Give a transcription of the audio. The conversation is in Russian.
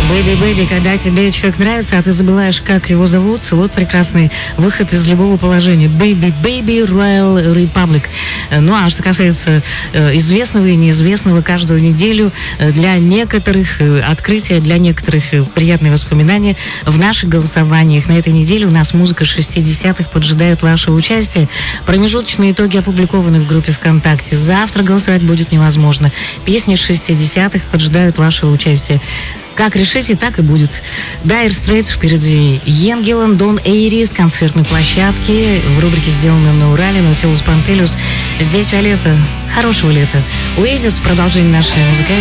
Бэби, когда тебе человек нравится, а ты забываешь, как его зовут, вот прекрасный выход из любого положения. Baby, Royal Republic. Ну, а что касается известного и неизвестного, каждую неделю для некоторых открытия, для некоторых приятные воспоминания в наших голосованиях. На этой неделе у нас музыка 60-х поджидает ваше участие. Промежуточные итоги опубликованы в группе ВКонтакте. Завтра голосовать будет невозможно. Песни 60-х поджидают вашего участия. Как решите, так и будет. Dire Straits впереди. Янгелан, Дон Эйри с концертной площадки. В рубрике «Сделано на Урале», Наутилус Помпилиус. Здесь Виолетта. Хорошего лета. Оазис в продолжении нашей музыкальной